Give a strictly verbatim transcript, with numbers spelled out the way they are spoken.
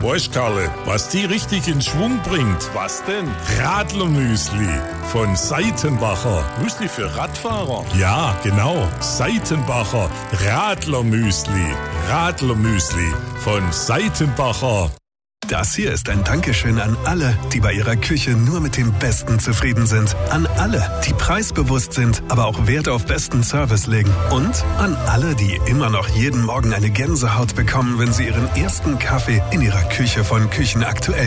Weißt, Karle, was die richtig in Schwung bringt? Was denn? Radlermüsli von Seitenbacher. Müsli für Radfahrer? Ja, genau. Seitenbacher Radlermüsli. Radlermüsli von Seitenbacher. Das hier ist ein Dankeschön an alle, die bei ihrer Küche nur mit dem Besten zufrieden sind. An alle, die preisbewusst sind, aber auch Wert auf besten Service legen. Und an alle, die immer noch jeden Morgen eine Gänsehaut bekommen, wenn sie ihren ersten Kaffee in ihrer Küche von Küchenaktuell